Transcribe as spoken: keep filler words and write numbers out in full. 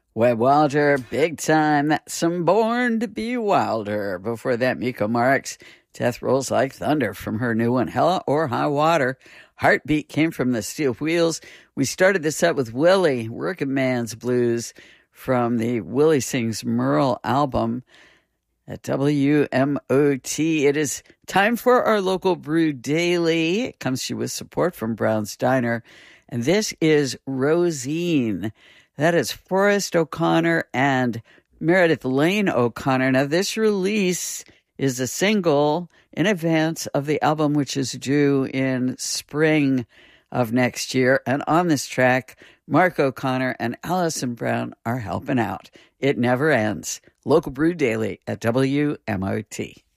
Webb Wilder, big time. That's some Born to Be Wilder. Before that, Miko Marks, Death Rolls Like Thunder from her new one, Hella or High Water. Heartbeat came from the Steel Wheels. We started this up with Willie, Working Man's Blues from the Willie Sings Merle album at W M O T. It is time for our local brew daily. It comes to you with support from Brown's Diner. And this is Rosine. That is Forrest O'Connor and Meredith Lane O'Connor. Now, this release is a single in advance of the album, which is due in spring of next year. And on this track, Mark O'Connor and Allison Brown are helping out. It never ends. Local Brew Daily at W M O T.